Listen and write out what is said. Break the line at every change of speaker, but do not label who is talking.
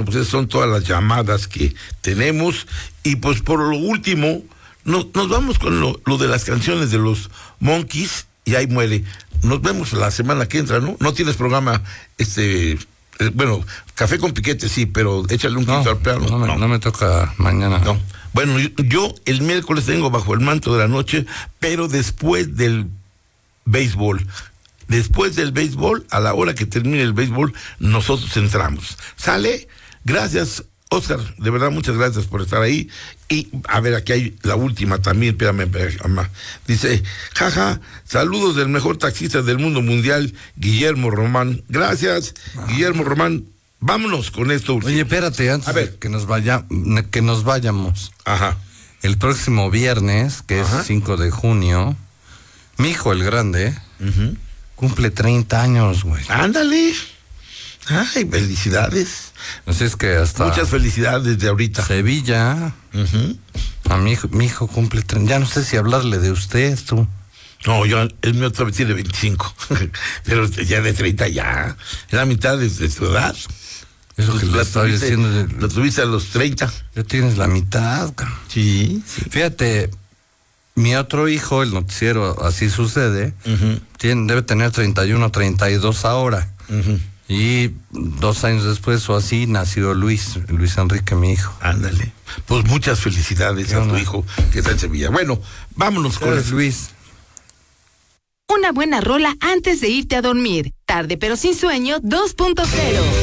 pues esas son todas las llamadas que tenemos. Y pues por lo último, nos vamos con lo de las canciones de los Monkees, y ahí muere. Nos vemos la semana que entra, ¿no? No tienes programa, bueno, Café con Piquete sí, pero échale un quinto al piano.
No me toca mañana.
No. Bueno, yo el miércoles tengo Bajo el Manto de la Noche, pero después del béisbol. Después del béisbol, a la hora que termine el béisbol, nosotros entramos. ¿Sale? Gracias, Oscar, de verdad, muchas gracias por estar ahí. Y, a ver, aquí hay la última también, espérame, dice, jaja, saludos del mejor taxista del mundo mundial, Guillermo Román. Gracias, Guillermo Román. Vámonos con esto.
Oye, espérate, antes de que nos vayamos.
Ajá.
El próximo viernes, que es 5 de junio, mi hijo, el grande, cumple 30 años, güey.
Ándale. Ay, felicidades.
Así es que hasta...
Muchas felicidades de ahorita.
Sevilla. A mi hijo cumple 30. Ya no sé si hablarle de usted, tú.
No, el mío todavía tiene 25. Pero ya de 30 ya. Es la mitad de tu edad.
Eso que lo estaba diciendo.
Lo tuviste a los 30.
Ya tienes la mitad, cabrón.
Sí.
Fíjate, mi otro hijo, el noticiero, así sucede, debe tener 31, 32 ahora. Y 2 años después o así nació Luis Enrique, mi hijo.
Ándale. Pues muchas felicidades a tu hijo que está en Sevilla. Bueno, vámonos con
Luis.
Una buena rola antes de irte a dormir. Tarde pero sin sueño 2.0.